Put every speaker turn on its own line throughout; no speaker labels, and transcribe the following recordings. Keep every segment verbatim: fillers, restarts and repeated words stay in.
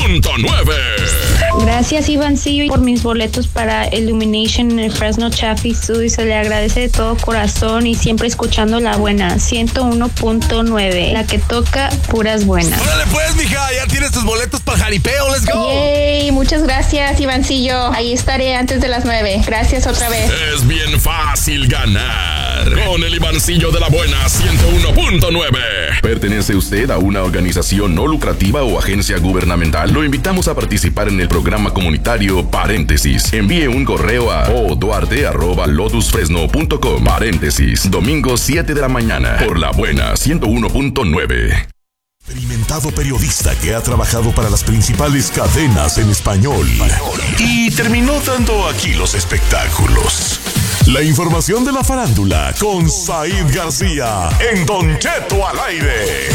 punto nueve.
Gracias, Ivancillo, por mis boletos para Illumination en el Fresno Chaffee Studio. Se le agradece de todo corazón y siempre escuchando la buena ciento uno punto nueve, la que toca puras buenas.
Órale pues, mija, ya tienes tus boletos para jaripeo, let's go.
Yay, muchas gracias, Ivancillo. Ahí estaré antes de las nueve. Gracias otra vez.
Es bien fácil ganar con el Ivancillo de la buena ciento uno punto nueve. ¿Pertenece usted a una organización no lucrativa o agencia gubernamental? Lo invitamos a participar en el programa comunitario Paréntesis. Envíe un correo a oduarte arroba lotus fresno punto com. Paréntesis, domingo siete de la mañana, por la buena ciento uno punto nueve.
Experimentado periodista que ha trabajado para las principales cadenas en español y terminó dando aquí los espectáculos. La información de la farándula con Said García en Don Cheto al aire.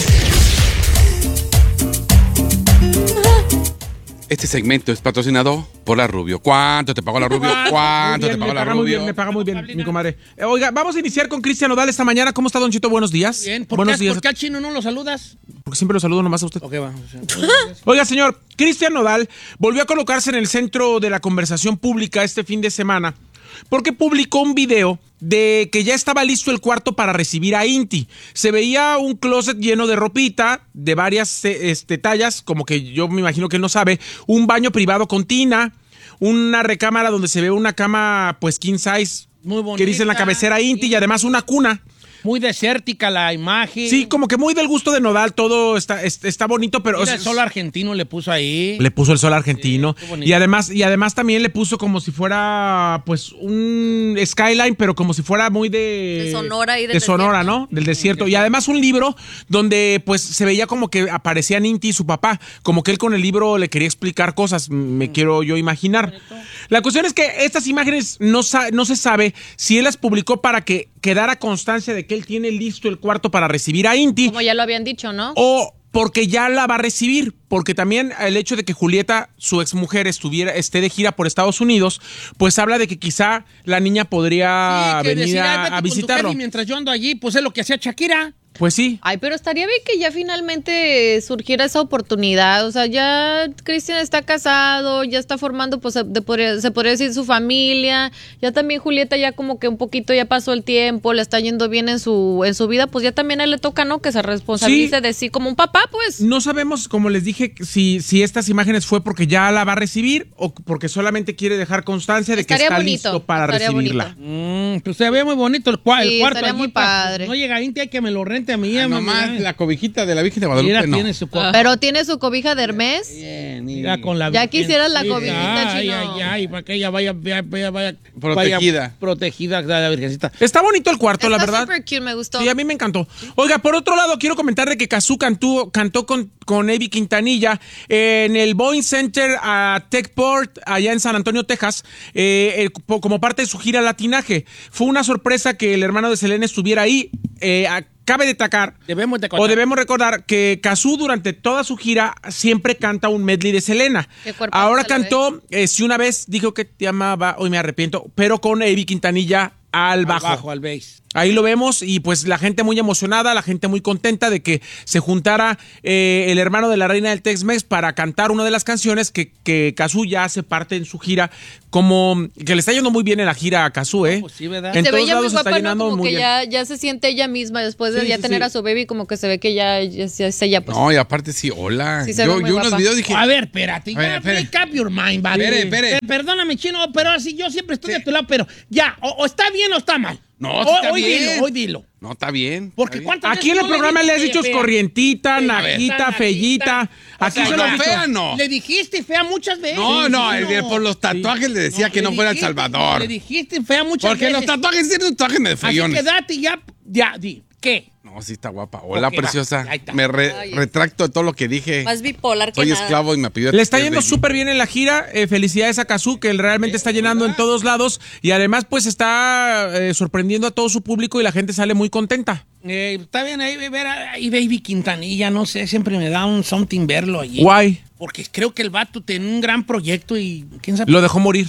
Este segmento es patrocinado por la Rubio. ¿Cuánto te pagó la Rubio? ¿Cuánto
bien,
te pagó la
paga
Rubio?
Muy bien, me paga muy bien, mi comadre. Eh, oiga, vamos a iniciar con Cristian Nodal esta mañana. ¿Cómo está, Don Chito? Buenos días.
Bien, ¿por,
Buenos
qué,
días.
¿por qué al chino no lo saludas?
Porque siempre lo saludo nomás a usted.
Ok, va.
Oiga, señor, Cristian Nodal volvió a colocarse en el centro de la conversación pública este fin de semana porque publicó un video de que ya estaba listo el cuarto para recibir a Inti. Se veía un closet lleno de ropita de varias este, tallas, como que yo me imagino que él no sabe, un baño privado con tina, una recámara donde se ve una cama pues king size,
muy bonita,
que dice en la cabecera Inti, y además una cuna.
Muy desértica la imagen.
Sí, como que muy del gusto de Nodal, todo está, está bonito, pero...
Mira, el sol argentino le puso ahí.
Le puso el sol argentino.
Sí, y
además y además también le puso como si fuera, pues, un skyline, pero como si fuera muy de...
De Sonora y del
De Sonora,
desierto.
¿no? Del desierto. Y además un libro donde, pues, se veía como que aparecían Inti y su papá. Como que él con el libro le quería explicar cosas, me quiero yo imaginar. La cuestión es que estas imágenes no, sa- no se sabe si él las publicó para que quedara constancia de que él tiene listo el cuarto para recibir a Inti.
Como ya lo habían dicho, ¿no?
O porque ya la va a recibir, porque también el hecho de que Julieta, su exmujer, estuviera, esté de gira por Estados Unidos, pues habla de que quizá la niña podría
Sí, que
venir
decir, "Ay,
a,
vete
a
con tu
visitarlo".
jefe, mientras yo ando allí, pues es lo que hacía Shakira.
Pues sí.
Ay, pero estaría bien que ya finalmente surgiera esa oportunidad. O sea, ya Cristian está casado, ya está formando, pues, de, podría- se podría decir, su familia. Ya también Julieta ya como que un poquito ya pasó el tiempo, le está yendo bien en su en su vida. Pues ya también a él le toca, ¿no? Que se responsabilice
Sí.
de sí como un papá, pues.
No sabemos, como les dije, si, si estas imágenes fue porque ya la va a recibir o porque solamente quiere dejar constancia de
Estaría
que está
bonito,
listo para
estaría
recibirla.
Mm, pues se ve muy bonito el, cua- el
Sí,
cuarto.
estaría
allí,
muy
pa-
padre.
No llega Inti, hay que me lo rente a mí.
Ah,
a mí,
nomás
mira.
la cobijita de la Virgen de Guadalupe,
Mira,
no.
tiene su co-
Pero tiene su cobija de Hermes.
Bien, mira, con la
Ya
Virgen.
quisieras la
Sí,
cobijita,
ay,
chino.
Ay, ay, para que ella vaya, vaya, vaya, vaya
Protegida.
vaya protegida de la Virgencita.
Está bonito el cuarto, la
Está
verdad.
súper cute, me gustó.
Sí, a mí me encantó. Oiga, por otro lado, quiero comentarle que Cazzu cantó, cantó con, con Evi Quintanilla en el Boeing Center a Techport, allá en San Antonio, Texas, eh, eh, como parte de su gira Latinaje. Fue una sorpresa que el hermano de Selena estuviera ahí. Eh, a- Cabe destacar,
Debemos de
o debemos recordar, que Cazzu durante toda su gira siempre canta un medley de Selena.
Qué cuerpo
Ahora
se lo
cantó, eh, si una vez dijo que te amaba, hoy me arrepiento, pero con Evi Quintanilla al
al
bajo.
bajo, al bass.
Ahí lo vemos y pues la gente muy emocionada, la gente muy contenta de que se juntara eh, el hermano de la reina del Tex-Mex para cantar una de las canciones que, que Cazzu ya hace parte en su gira, como que le está yendo muy bien en la gira a Cazzu, ¿eh?
Pues sí, ¿verdad?
En
Se
todos
veía muy
lados se está
guapa, ¿no?
llenando
Como
muy
que
bien.
ya, ya se siente ella misma después de
Sí,
ya
sí,
tener
sí.
a su baby, como que se ve que ya, ya, ya es ella, pues.
No, y aparte sí, hola.
Sí se
yo
ve muy
yo unos
guapa.
videos dije...
A ver, espérate.
A ver,
ya,
espere.
make up your mind, buddy.
Espere, espere.
Eh, Perdóname, chino, pero así yo siempre estoy a tu lado, pero ya, o, o está bien o está mal.
No, sí
Hoy-
está
hoy
bien.
dilo, hoy dilo.
No, está bien.
Porque
está bien.
¿cuántas
Aquí en
veces
el
tú
programa le has dicho
dijiste,
corrientita,
fea?
najita,
Fea,
fellita.
najita.
Aquí
O sea,
se lo
no,
he dicho.
fea no.
Le dijiste fea muchas veces.
No, no,
Sí,
el de- por los tatuajes le decía que
le
no fuera El
dijiste-
Salvador.
Le dijiste fea muchas
Porque
veces.
los tatuajes tienen un tatuaje de
Así
feyones.
que date y ya, ya, di, ¿qué?
No, sí está guapa. Hola,
Ok, va.
preciosa.
Ahí está.
Me re-
Ay.
retracto de todo lo que dije.
Más bipolar que
Soy
nada.
esclavo y me pidió...
Le está yendo súper bien en la gira. Eh, felicidades a Cazzu, que él realmente está llenando en todos lados. Y además, pues, está eh, sorprendiendo a todo su público y la gente sale muy contenta.
Eh, está bien ahí ver ahí Baby Quintanilla, no sé, siempre me da un something verlo allí.
Guay.
Porque creo que el vato tiene un gran proyecto y quién sabe.
Lo dejó morir.
Y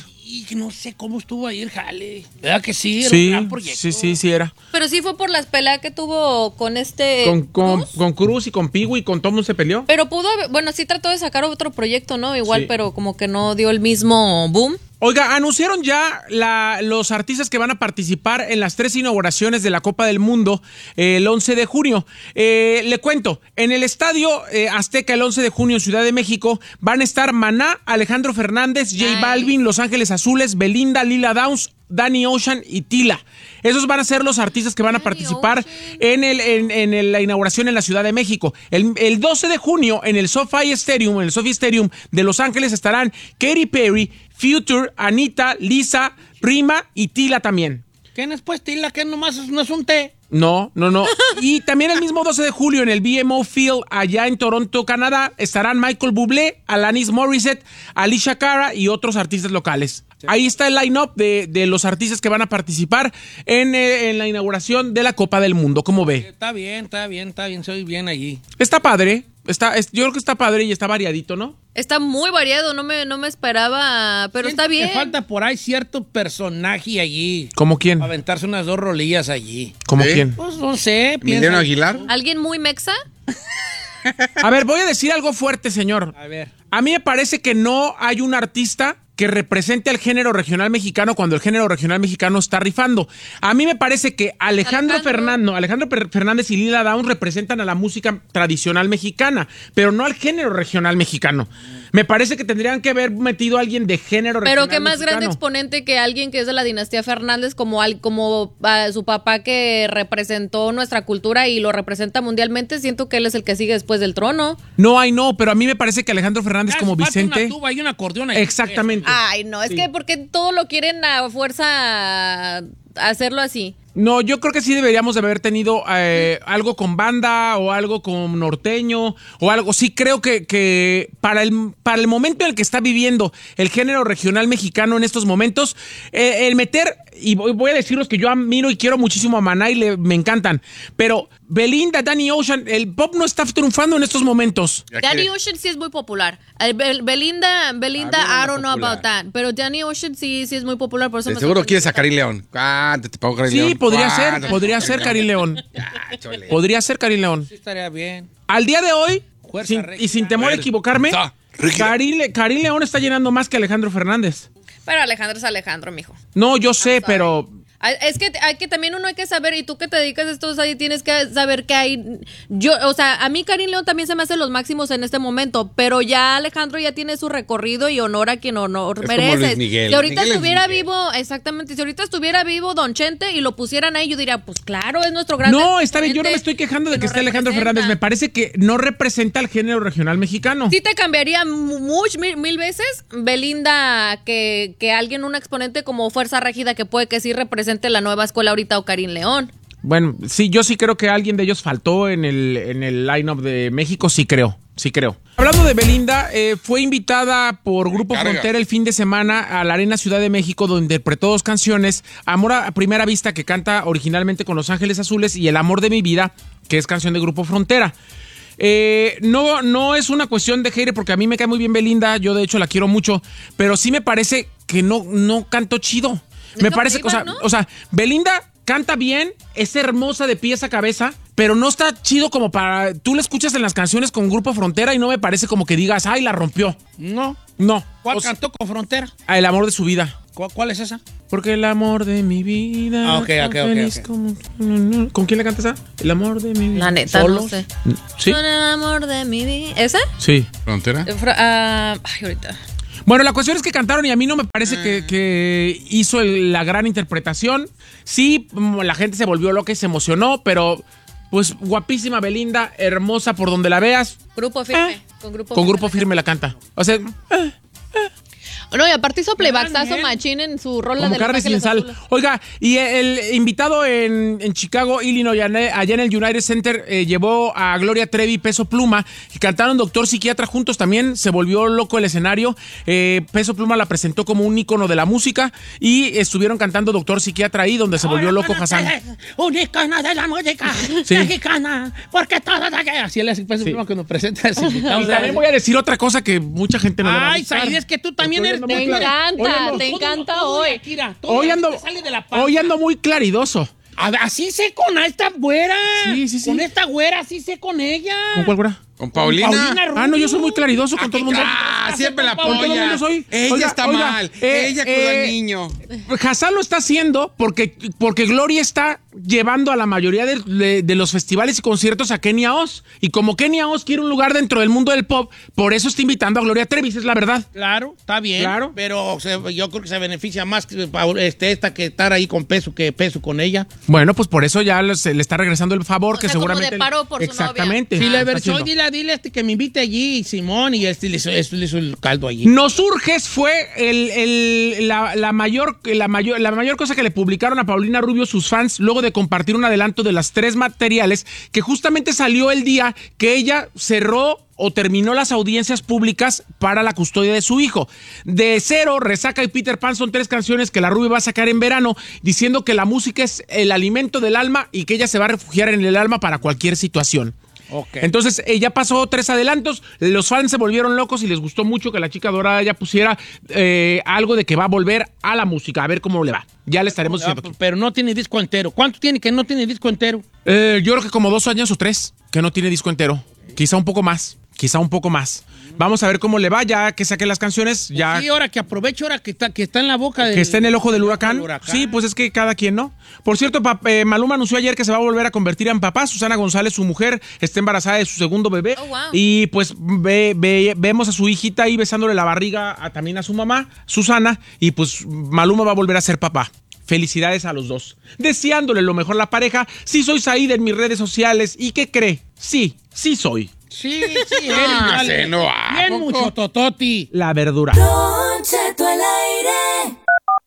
que no sé cómo estuvo ahí el jale. ¿Verdad que sí? Era
Sí,
un gran proyecto.
sí, sí, sí era.
Pero sí fue por las peleas que tuvo con este...
Con, con,
Cruz.
con Cruz y con Piwi y con Tom se peleó.
Pero pudo haber... Bueno, sí trató de sacar otro proyecto, ¿no? Igual,
Sí.
pero como que no dio el mismo boom.
Oiga, anunciaron ya la, los artistas que van a participar en las tres inauguraciones de la Copa del Mundo eh, el once de junio. Eh, le cuento, en el Estadio eh, Azteca el once de junio en Ciudad de México van a estar Maná, Alejandro Fernández, J
Nice.
Balvin, Los Ángeles Azules, Belinda, Lila Downs, Danny Ocean y Tila. Esos van a ser los artistas que van a
Danny
participar
Ocean.
en, el, en, en el- la inauguración en la Ciudad de México. El, el doce de junio en el SoFi Stadium, en el SoFi Stadium de Los Ángeles estarán Katy Perry, Future, Anita, Lisa, Prima y Tila también.
¿Quién es pues Tila? Que nomás es- no es un té.
No, no, no. Y también el mismo doce de julio en el B M O Field allá en Toronto, Canadá, estarán Michael Bublé, Alanis Morissette, Alicia Cara y otros artistas locales. Ahí está el line-up de, de los artistas que van a participar en, eh, en la inauguración de la Copa del Mundo. ¿Cómo ve?
Está bien, está bien, está bien. Soy bien allí.
Está padre. Está, es- yo creo que está padre y está variadito, ¿no?
Está muy variado, no me, no me esperaba, pero
Siento
está bien.
que falta por ahí cierto personaje allí.
¿Cómo quién?
Para aventarse unas dos rolillas allí.
¿Cómo
¿Sí?
quién?
Pues no sé. piensa-
Emiliano Aguilar.
¿Alguien muy mexa?
A ver, voy a decir algo fuerte, señor.
A ver.
A mí me parece que no hay un artista que represente al género regional mexicano cuando el género regional mexicano está rifando. A mí me parece que Alejandro,
Alejandro.
Fernando, Alejandro Per- Fernández y Lila Downs representan a la música tradicional mexicana, pero no al género regional mexicano. Me parece que tendrían que haber metido a alguien de género regional
Pero qué más
mexicano.
grande exponente que alguien que es de la dinastía Fernández, como, al, como ah, su papá que representó nuestra cultura y lo representa mundialmente. Siento que él es el que sigue después del trono.
No hay no, pero a mí me parece que Alejandro Fernández
Ya,
como
falta
Vicente...
Una tuba y un acordeón ahí.
Exactamente.
Ay, no, es
Sí.
que porque todo lo quieren a fuerza hacerlo así.
No, yo creo que sí deberíamos de haber tenido eh, algo con banda o algo con norteño o algo. Sí creo que, que para, el, para el momento en el que está viviendo el género regional mexicano en estos momentos, eh, el meter, y voy, voy a decirlos que yo admiro y quiero muchísimo a Maná y le, me encantan, pero Belinda, Danny Ocean, el pop no está triunfando en estos momentos.
Ya
Danny
quiere-
Ocean sí es muy popular. El Bel- Belinda, Belinda,
Ah,
I don't know
popular.
about that. Pero Danny Ocean sí, sí es muy popular, por eso
De
me
seguro
sorprendió.
quieres a Karim León. ¿Cuánto te pago Karim
Sí,
León?
podría ser,
¿Cuánto?
podría ser Karim León.
Ya, chole.
Podría ser Karim León.
Sí, estaría bien.
Al día de hoy,
Fuerza
sin-
rígida.
y sin temor a
Fuerza
equivocarme,
rígida.
Karim, Le- Karim León está llenando más que Alejandro Fernández.
Pero Alejandro es Alejandro, mijo.
No, yo sé, pero
Ay, Es que, hay que también uno hay que saber, y tú que te dedicas a esto, o sea, tienes que saber que hay. Yo, o sea, a mí Karim León también se me hace los máximos en este momento, pero ya Alejandro ya tiene su recorrido y honor a quien honor
Es como
merece.
Luis Miguel.
Si ahorita
Miguel es
estuviera
Miguel.
vivo, exactamente, si ahorita estuviera vivo Don Chente y lo pusieran ahí, yo diría, pues claro, es nuestro gran.
no, está bien, yo no me estoy quejando de que
nos
esté Alejandro
representa.
Fernández, me parece que no representa al género regional mexicano.
Sí te cambiaría mucho, mil, mil veces Belinda que, que alguien, un exponente como Fuerza Régida que puede que sí represente la nueva escuela ahorita o Karim León.
Bueno, sí, yo sí creo que alguien de ellos faltó en el, en el line-up de México, sí creo, sí creo. Hablando de Belinda, eh, fue invitada por Grupo
Carga.
Frontera el fin de semana a la Arena Ciudad de México, donde interpretó dos canciones, Amor a Primera Vista, que canta originalmente con Los Ángeles Azules, y El Amor de mi Vida, que es canción de Grupo Frontera. Eh, no, no es una cuestión de hater, porque a mí me cae muy bien Belinda, yo de hecho la quiero mucho, pero sí me parece que no, no canto chido. Me
No,
parece que, o sea,
prima, ¿no?
o sea, Belinda canta bien, es hermosa de pies a cabeza, pero no está chido como para... Tú la escuchas en las canciones con Grupo Frontera y no me parece como que digas, ay, la rompió.
No.
No.
¿Cuál
O sea,
cantó con Frontera?
el amor de su vida.
¿Cuál, cuál es esa?
Porque el amor de mi vida...
Ah, ok,
tan
ok, ok,
feliz
ok.
como- ¿Con quién le canta esa? El amor de mi vida.
La neta,
¿Solos?
no sé.
¿Sí?
Con el amor de mi vida. ¿Esa?
Sí.
¿Frontera?
Eh, fra- ah, ay, ahorita.
Bueno, la cuestión es que cantaron y a mí no me parece que, que hizo el- la gran interpretación. Sí, mm, la gente se volvió loca y se emocionó, pero pues guapísima Belinda, hermosa por donde la veas.
Grupo firme. Con grupo
Con Grupo Firme la canta. O sea, eh,
No, y aparte hizo playbacksazo
Bien.
machín en su rola
como
de
carne
Los
sin
Ángeles
sal.
Azules.
Oiga, y el invitado en, en Chicago, Illinois, allá en el United Center, eh, llevó a Gloria Trevi y Peso Pluma, y cantaron Doctor Psiquiatra juntos también. Se volvió loco el escenario. Eh, Peso Pluma la presentó como un ícono de la música y estuvieron cantando Doctor Psiquiatra ahí, donde se volvió loco Hassan.
Un icono de la música
Sí.
mexicana, porque todo así le hace Peso
Sí.
Pluma cuando presenta ese invitado.
Y también voy a decir otra cosa que mucha gente no le va a
Ay,
gustar.
Said, es que tú también
Estoy
eres
ando
Te
muy clari-
encanta,
hoy ando-
te encanta
todo,
hoy.
Akira, todo
Hoy ando,
te sale de la panza.
hoy ando muy claridoso.
A ver, así sé con esta güera.
Sí, sí, sí.
Con esta güera, así sé con ella.
¿Con cuál, güera?
Con Paulina.
Rubio.
Ah, no, yo soy muy claridoso con
Ah,
todo el mundo.
Ah, siempre la
Con todo el
apoya.
mundo soy.
Ella
Oiga,
está
oiga,
mal.
eh,
Ella cuida
eh,
al niño.
Hassan lo está haciendo porque, porque Gloria está llevando a la mayoría de, de- de los festivales y conciertos a Kenia Oz. Y como Kenia Oz quiere un lugar dentro del mundo del pop, por eso está invitando a Gloria Trevi, es la verdad.
Claro, está bien.
Claro.
Pero se- yo creo que se beneficia más que, Paul- este, esta que estar ahí con peso que peso con ella.
Bueno, pues por eso ya le- se le está regresando el favor
O
que
sea, como de
seguramente.
paro por su
Exactamente.
Si
Ah,
le
está
versó,
haciendo.
dile, dile este que me invite allí, Simón, y este le hizo, este le hizo el caldo allí.
Nos Urges fue el, el- la, la mayor, la, mayor, la mayor cosa que le publicaron a Paulina Rubio sus fans luego de compartir un adelanto de las tres materiales que justamente salió el día que ella cerró o terminó las audiencias públicas para la custodia de su hijo. De Cero, Resaca y Peter Pan son tres canciones que la Rubio va a sacar en verano, diciendo que la música es el alimento del alma y que ella se va a refugiar en el alma para cualquier situación.
Ok.
Entonces, ella pasó tres adelantos, los fans se volvieron locos y les gustó mucho que la chica dorada ya pusiera eh, algo de que va a volver a la música, a ver cómo le va. Ya le estaremos
Ah,
diciendo.
pero no tiene disco entero. ¿Cuánto tiene que no tiene disco entero?
Eh, yo creo que como dos años o tres que no tiene disco entero. Quizá un poco más, quizá un poco más. Vamos a ver cómo le va ya que saque las canciones, ya
Sí, ahora que aproveche, ahora que está, que está en la boca de.
que esté en el ojo del huracán.
del huracán.
Sí, pues es que cada quien, ¿no? Por cierto, pa- eh, Maluma anunció ayer que se va a volver a convertir en papá. Susana González, su mujer, está embarazada de su segundo bebé.
Oh, wow.
Y pues ve- ve- vemos a su hijita ahí besándole la barriga a- también a su mamá, Susana. Y pues Maluma va a volver a ser papá. Felicidades a los dos. Deseándole lo mejor a la pareja. Sí soy Saíd en mis redes sociales. ¿Y qué cree? Sí, sí soy.
Sí, sí, eres,
Ah,
vale.
sí, no, ¿a
Bien
poco?
mucho tototi.
La verdura.
Don Cheto al aire.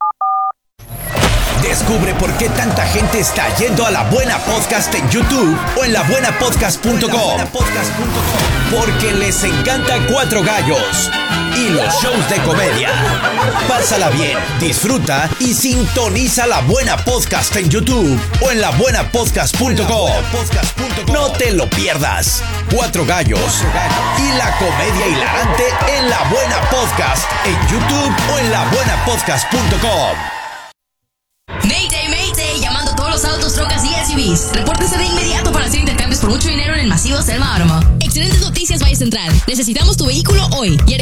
Descubre por qué tanta gente está yendo a La Buena Podcast en YouTube o en la buena podcast punto com. Porque les encanta Cuatro Gallos y los shows de comedia. Pásala bien, disfruta y sintoniza La Buena Podcast en YouTube o en la buena podcast punto com. No te lo pierdas. Cuatro Gallos y la comedia hilarante en La Buena Podcast en YouTube o en la buena podcast punto com.
Mayday, Mayday, llamando a todos los autos, trocas y S U Vs. Repórtese de inmediato para hacer intercambios por mucho dinero en el masivo Selma Automall. Excelentes noticias, Valle Central. Necesitamos tu vehículo hoy. Y